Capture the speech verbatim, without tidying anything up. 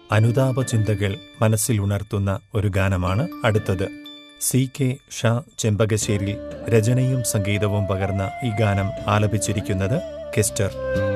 അനുതാപ ചിന്തകൾ മനസ്സിലുണർത്തുന്ന ഒരു ഗാനമാണ് അടുത്തത്. സി കെ ഷാ ചെമ്പകശ്ശേരി രചനയും സംഗീതവും പകർന്ന ഈ ഗാനം ആലപിച്ചിരിക്കുന്നത് കെസ്റ്റർ.